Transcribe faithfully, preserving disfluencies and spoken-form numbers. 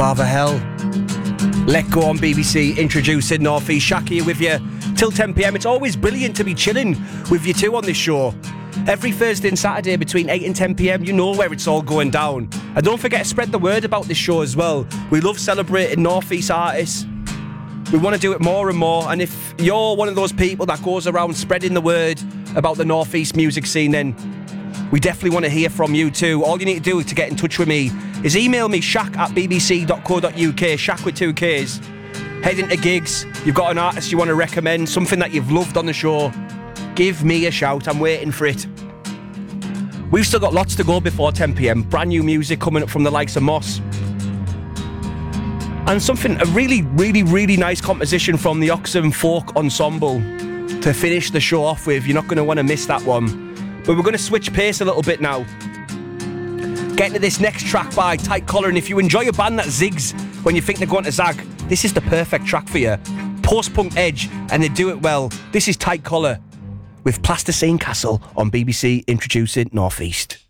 Father Hell. Let Go on B B C, introducing North East. Shaq here with you till ten p m. It's always brilliant to be chilling with you two on this show. Every Thursday and Saturday between eight and ten p m, you know where it's all going down. And don't forget to spread the word about this show as well. We love celebrating North East artists. We want to do it more and more. And if you're one of those people that goes around spreading the word about the North East music scene, then we definitely want to hear from you too. All you need to do to get in touch with me is email me, shaq at b b c dot co dot u k, Shaq with two Ks. Head into gigs, you've got an artist you want to recommend, something that you've loved on the show, give me a shout, I'm waiting for it. We've still got lots to go before ten p m, brand new music coming up from the likes of Moss. And something, a really, really, really nice composition from the Oxen Folk Ensemble to finish the show off with. You're not going to want to miss that one. But we're going to switch pace a little bit now. Get into this next track by Tight Collar, and if you enjoy a band that zigs when you think they're going to zag, this is the perfect track for you. Post-punk edge, and they do it well. This is Tight Collar with Plasticine Castle on B B C, introducing North East.